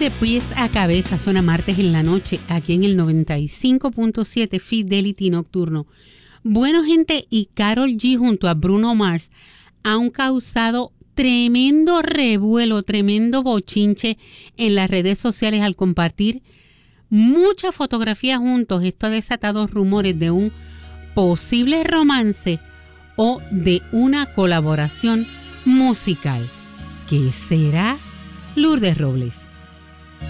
de pies a cabeza suena martes en la noche aquí en el 95.7 Fidelity Nocturno. Bueno, gente, y Karol G junto a Bruno Mars han causado tremendo revuelo, tremendo bochinche en las redes sociales al compartir muchas fotografías juntos. Esto ha desatado rumores de un posible romance o de una colaboración musical. ¿Qué será? Lourdes Robles.